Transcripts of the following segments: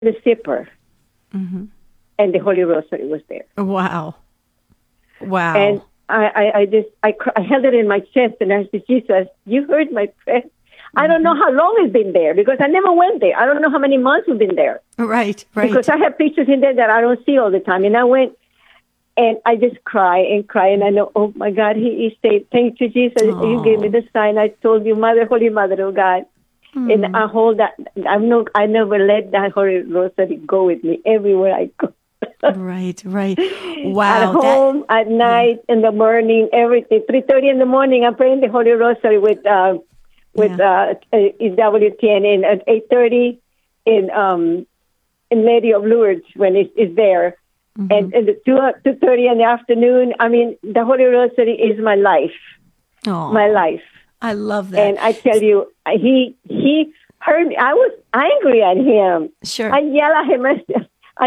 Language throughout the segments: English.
the zipper, and the Holy Rosary was there. Wow. Wow. And I held it in my chest, and I said, Jesus, you heard my prayer. I don't know how long it's been there because I never went there. I don't know how many months we've been there. Right. Because I have pictures in there that I don't see all the time. And I went, and I just cry, and I know, oh my God, he said, thank you, Jesus. Aww. You gave me the sign. I told you, Mother, Holy Mother of God. And I hold that. I never let that Holy Rosary go with me everywhere I go. Right. Wow. At home, at night, in the morning, everything. 3:30 in the morning, I'm praying the Holy Rosary with WTN, and at 8:30 in Lady of Lourdes when it's there, and at 2:30 in the afternoon. I mean, the Holy Rosary is my life. Aww. My life. I love that. And I tell you, he heard me. I was angry at him. Sure. I yell at him.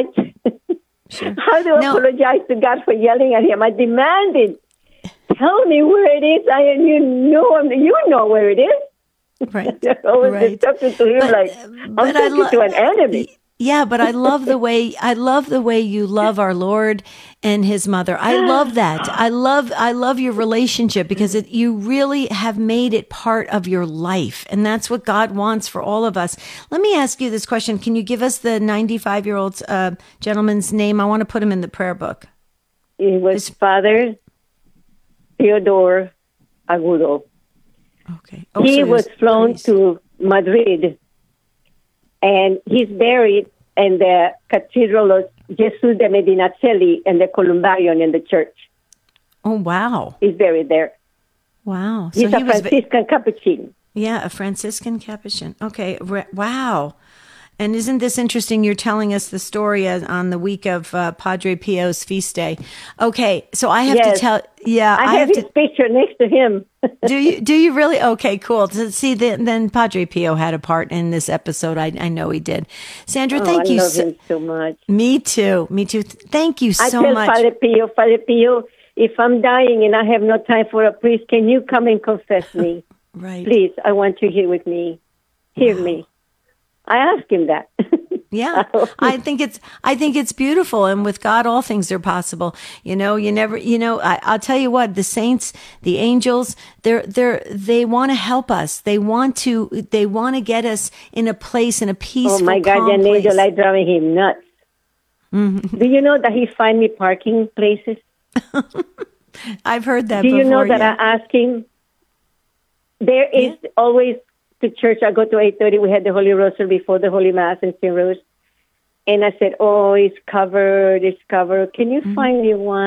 Sure. How do I apologize to God for yelling at him? I demanded, tell me where it is. You know where it is. Right. I was talking to him I'm talking to an enemy. Yeah, but I love the way you love our Lord and His mother. I love that. I love your relationship because you really have made it part of your life, and that's what God wants for all of us. Let me ask you this question: can you give us the 95-year-old gentleman's name? I want to put him in the prayer book. It was Father Theodore Agudo. Okay. He was flown to Madrid. And he's buried in the Cathedral of Jesus de Medinaceli in the Columbarium in the church. Oh, wow. He's buried there. Wow. He's a Franciscan Capuchin. Yeah, a Franciscan Capuchin. Okay. Wow. And isn't this interesting? You're telling us the story on the week of Padre Pio's feast day. Okay, so I have to tell. Yeah, I have his picture next to him. Do you really? Okay, cool. See, then Padre Pio had a part in this episode. I know he did. Sandra, thank you. I love him so much. Me too. Thank you so much. I tell Father Pio, if I'm dying and I have no time for a priest, can you come and confess me? Right. Please, I want you here with me. Hear me. I asked him that. Yeah, I think it's beautiful, and with God, all things are possible. I'll tell you what, the saints, the angels, they want to help us. They want to get us in a place, in a peaceful, oh my God, calm the place. angel like driving him nuts. Mm-hmm. Do you know that he find me parking places? I've heard that. Do you know that yeah. I ask him? There is always. To church, I go to 8:30. We had the Holy Rosary before the Holy Mass in St. Rose. And I said, it's covered. Can you find me one?